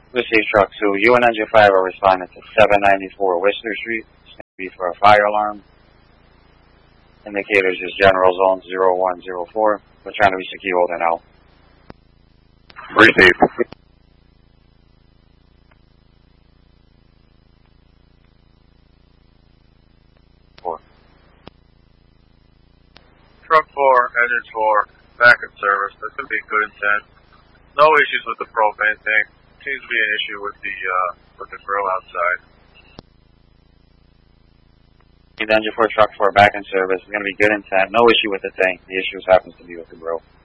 Received truck 2. You and engine 5 are responding to 794 Whistler Street. It's going to be for a fire alarm. Indicators is General Zone 0104. We're trying to reach the key holder now. Received. Truck 4, engine 4, back in service. That's going to be good intent. No issues with the propane tank. Seems to be an issue with the grill outside. Engine 4, truck 4, back in service. It's going to be good intent. No issue with the tank. The issue happens to be with the grill.